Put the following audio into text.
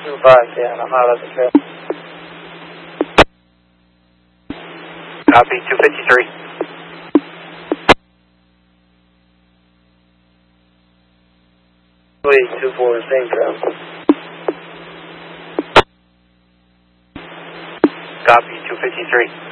2-5, yeah, I'm out of the field. Copy, 253. Wait, 2-4, same trail. Copy, 253.